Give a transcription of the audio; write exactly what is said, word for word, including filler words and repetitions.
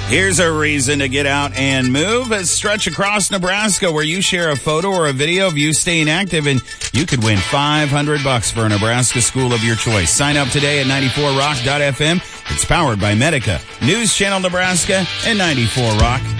Here's a reason to get out and move. A stretch across Nebraska where you share a photo or a video of you staying active and you could win five hundred bucks for a Nebraska school of your choice. Sign up today at ninety-four rock dot f m. It's powered by Medica, News Channel Nebraska, and ninety-four Rock.